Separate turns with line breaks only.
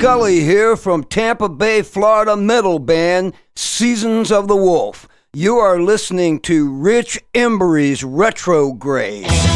Scully here from Tampa Bay, Florida metal band Seasons of the Wolf. You are listening to Rich Embry's Retrograde.